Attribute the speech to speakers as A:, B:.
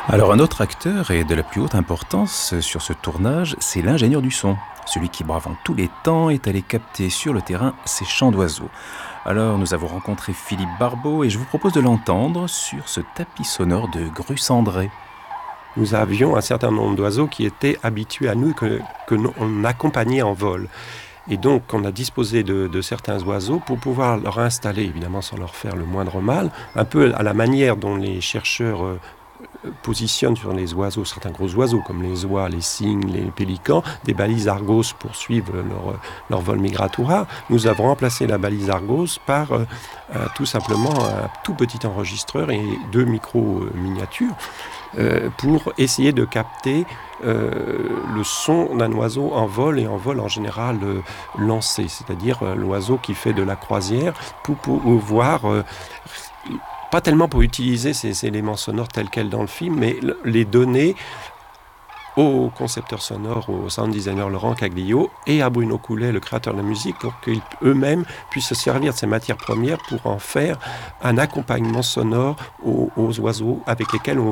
A: Alors un autre acteur et de la plus haute importance sur ce tournage, c'est l'ingénieur du son. Celui qui, bravant tous les temps, est allé capter sur le terrain ces chants d'oiseaux. Alors nous avons rencontré Philippe Barbeau et je vous propose de l'entendre sur ce tapis sonore de Grue Cendrée.
B: Nous avions un certain nombre d'oiseaux qui étaient habitués à nous, que l'on accompagnait en vol. Et donc, on a disposé de certains oiseaux pour pouvoir leur installer, évidemment sans leur faire le moindre mal, un peu à la manière dont les chercheurs positionnent sur les oiseaux, certains gros oiseaux comme les oies, les cygnes, les pélicans, des balises Argos pour suivre leur vol migratoire. Nous avons remplacé la balise Argos par tout simplement un tout petit enregistreur et 2 micros miniatures pour essayer de capter le son d'un oiseau en vol, et en vol en général lancé, c'est-à-dire l'oiseau qui fait de la croisière pour voir... pas tellement pour utiliser ces éléments sonores tels quels dans le film, mais les donner au concepteur sonore, au sound designer Laurent Caglio et à Bruno Coulet, le créateur de la musique, pour qu'eux-mêmes puissent se servir de ces matières premières pour en faire un accompagnement sonore aux oiseaux avec lesquels on